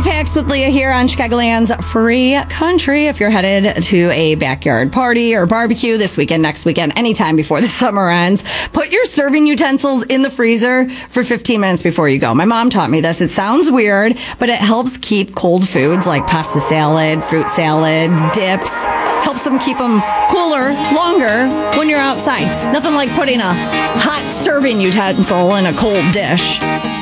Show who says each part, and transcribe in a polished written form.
Speaker 1: Life Hacks with Leah here on Chicagoland's Free Country. If you're headed to a backyard party or barbecue this weekend, next weekend, anytime before the summer ends, put your serving utensils in the freezer for 15 minutes before you go. My mom taught me this. It sounds weird, but it helps keep cold foods like pasta salad, fruit salad, dips, helps them keep them cooler longer when you're outside. Nothing like putting a hot serving utensil in a cold dish.